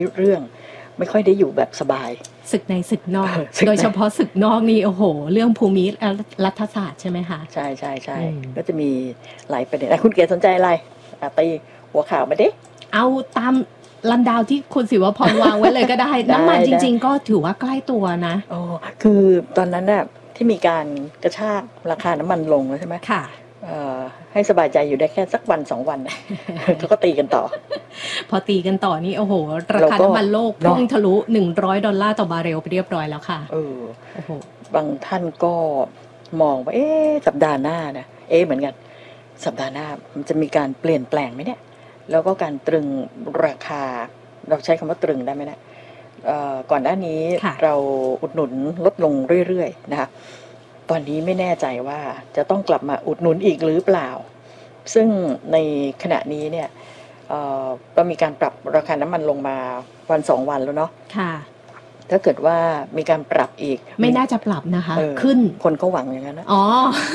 เรื่องไม่ค่อยได้อยู่แบบสบายศึกในศึกนอกโดยเฉพาะศึกนอกนี่โอ้โหเรื่องภูมิรัฐศาสตร์ใช่ไหมคะใช่ใช่ใช่ก็จะมีหลายประเด็นคุณเก๋สนใจอะไรตีหัวข่าวมาดิเอาตามลันดาวที่คุณศิวพรวางไว้เลยก็ได้ น้ำมันจริงๆก็ถือว่าใกล้ตัวนะอ๋อคือตอนนั้นน่ะที่มีการกระชากราคาน้ำมันลงแล้วใช่ไหมค่ะให้สบายใจอยู่ได้แค่สักวัน2 วันเขาก็ตีกันต่อพอตีกันต่อนี่โอ้โหราคาน้ำมันโลกพุ่งทะลุ$100ต่อบาร์เรลไปเรียบร้อยแล้วค่ะโอ้โหบางท่านก็มองว่าสัปดาห์หน้านะเหมือนกันสัปดาห์หน้ามันจะมีการเปลี่ยนแปลงไหมเนี่ยแล้วก็การตรึงราคาเราใช้คำว่าตรึงได้ไหมนะก่อนหน้านี้เราอุดหนุนลดลงเรื่อยๆนะคะตอนนี้ไม่แน่ใจว่าจะต้องกลับมาอุดหนุนอีกหรือเปล่าซึ่งในขณะนี้เนี่ยเรามีการปรับราคาน้ำมันลงมาวัน2 วันแล้วเนาะค่ะถ้าเกิดว่ามีการปรับอีกไม่น่าจะปรับนะคะขึ้นคนก็หวังอย่างนั้นนะอ๋อ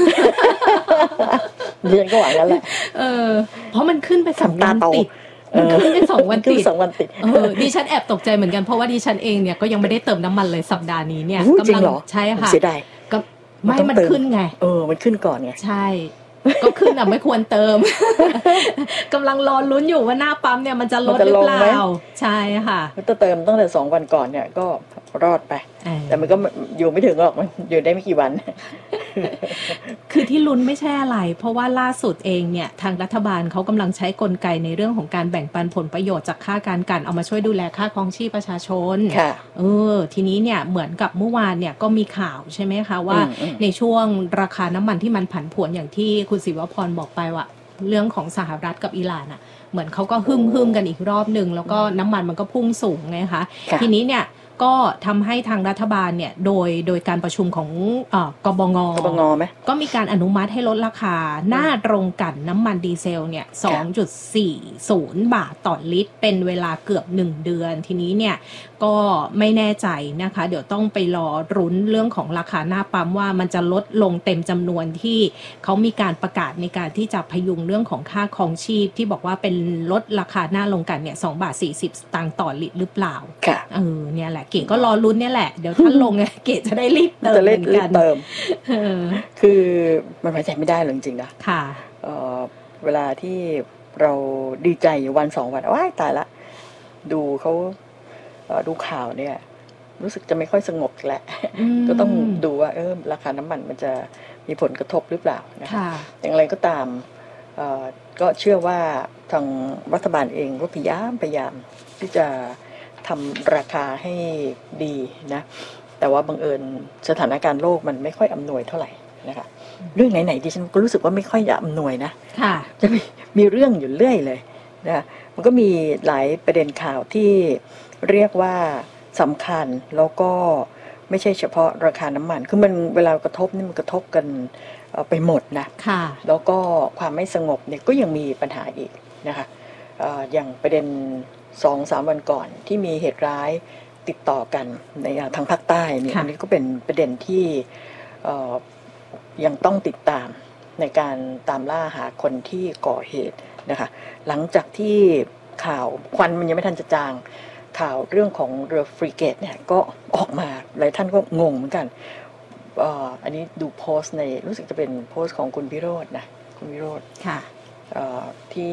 เดือนก็หวังแล้วแหละเพราะมันขึ้นไป2 วันติดมันขึ้นไป2 วันติด 2 วันติดดิฉันแอบตกใจเหมือนกันเพราะว่าดิฉันเองเนี่ยก็ยังไม่ได้เติมน้ำมันเลยสัปดาห์นี้เนี่ยกำลังใช่ค่ะเสียดายก็ไม่มันขึ้นไงมันขึ้นก่อนไงใช่ก็ขึ้นอ่ะไม่ควรเติมกำลังรอลุ้นอยู่ว่าหน้าปั๊มเนี่ยมันจะลดหรือเปล่าใช่ค่ะถ้าเติมตั้งแต่2 วันก่อนเนี่ยก็รอดไปแต่มันก็อยู่ไม่ถึงหรอกมันอยู่ได้ไม่กี่วันคือที่ลุ้นไม่ใช่อะไรเพราะว่าล่าสุดเองเนี่ยทางรัฐบาลเขากำลังใช้กลไกในเรื่องของการแบ่งปันผลประโยชน์จากค่าการกันเอามาช่วยดูแลค่าครองชีพประชาชนทีนี้เนี่ยเหมือนกับเมื่อวานเนี่ยก็มีข่าวใช่ไหมคะว่าในช่วงราคาน้ำมันที่มันผันผวนอย่างที่คุณศิวพรบอกไปว่าเรื่องของสหรัฐกับอิหร่านอ่ะเหมือนเขาก็ฮึ่มกันอีกรอบนึงแล้วก็น้ำมันมันก็พุ่งสูงไงคะทีนี้เนี่ยก็ทำให้ทางรัฐบาลเนี่ยโดยการประชุมของกบง. ไหมก็มีการอนุมัติให้ลดราคาหน้าตรงกันน้ำมันดีเซลเนี่ย 2.40 บาทต่อลิตรเป็นเวลาเกือบ1 เดือนทีนี้เนี่ยก็ไม่แน่ใจนะคะเดี๋ยวต้องไปรอรุ้นเรื่องของราคาหน้าปั๊มว่ามันจะลดลงเต็มจำนวนที่เขามีการประกาศในการที่จะพยุงเรื่องของค่าครองชีพที่บอกว่าเป็นลดราคาหน้าลงกันเนี่ย$2.40ต่อลิตรหรือเปล่าเนี่ยแหละเก๋ก็รอลุ้นเนี่ยแหละเดี๋ยวถ้าลงเก๋จะได้รีบเติมเหมือนกันคือมันไว้ใจไม่ได้เลยจริงๆนะค่ะเวลาที่เราดีใจวัน2 วันว้ายตายละดูเขาดูข่าวเนี่ยรู้สึกจะไม่ค่อยสงบแหละก็ต้องดูว่าราคาน้ำมันมันจะมีผลกระทบหรือเปล่านะคะอย่างไรก็ตามก็เชื่อว่าทางรัฐบาลเองก็พยายามที่จะทำราคาให้ดีนะแต่ว่าบังเอิญสถานการณ์โลกมันไม่ค่อยอำนวยเท่าไหร่นะคะเรื่องไหนๆดิฉันก็รู้สึกว่าไม่ค่อยจะอำนวยนะจะมีเรื่องอยู่เรื่อยเลยนะมันก็มีหลายประเด็นข่าวที่เรียกว่าสำคัญแล้วก็ไม่ใช่เฉพาะราคาน้ำมันคือมันเวลากระทบนี่มันกระทบกันไปหมดนะแล้วก็ความไม่สงบเนี่ยก็ยังมีปัญหาอีกนะคะอย่างประเด็น2-3 วันก่อนที่มีเหตุร้ายติดต่อกันในทางภาคใต้นี่อันนี้ก็เป็นประเด็นที่ยังต้องติดตามในการตามล่าหาคนที่ก่อเหตุนะคะหลังจากที่ข่าวควันมันยังไม่ทันจะจางข่าวเรื่องของเรือฟริเกตเนี่ยก็ออกมาหลายท่านก็งงเหมือนกันอันนี้ดูโพสต์ในรู้สึกจะเป็นโพสต์ของคุณวิโรจน์นะคุณวิโรจน์ที่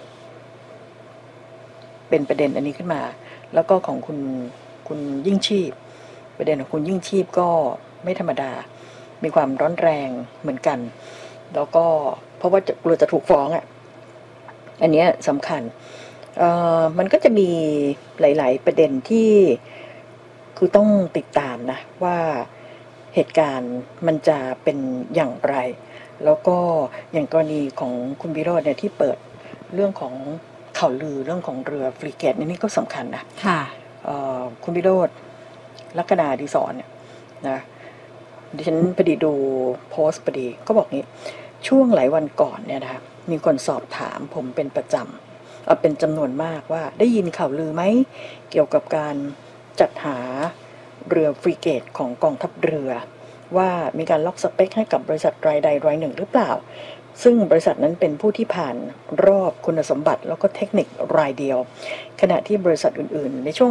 เป็นประเด็นอันนี้ขึ้นมาแล้วก็ของคุณยิ่งชีพประเด็นของคุณยิ่งชีพก็ไม่ธรรมดามีความร้อนแรงเหมือนกันแล้วก็เพราะว่ากลัวจะถูกฟ้องอันนี้สำคัญมันก็จะมีหลายๆประเด็นที่คือต้องติดตามนะว่าเหตุการณ์มันจะเป็นอย่างไรแล้วก็อย่างกรณีของคุณวิโรจน์เนี่ยที่เปิดเรื่องของข่าวลือเรื่องของเรือฟริเกตนี่ก็สำคัญนะคุณวิโรจน์ลัคนาดิศรเนี่ยนะดิฉันพอดีดูโพสต์พอดีก็บอกงี้ช่วงหลายวันก่อนเนี่ยนะคะมีคนสอบถามผมเป็นประจำเป็นจำนวนมากว่าได้ยินข่าวลือไหมเกี่ยวกับการจัดหาเรือฟริเกตของกองทัพเรือว่ามีการล็อกสเปคให้กับบริษัทรายใดรายหนึ่งหรือเปล่าซึ่งบริษัทนั้นเป็นผู้ที่ผ่านรอบคุณสมบัติแล้วก็เทคนิครายเดียวขณะที่บริษัทอื่นๆในช่วง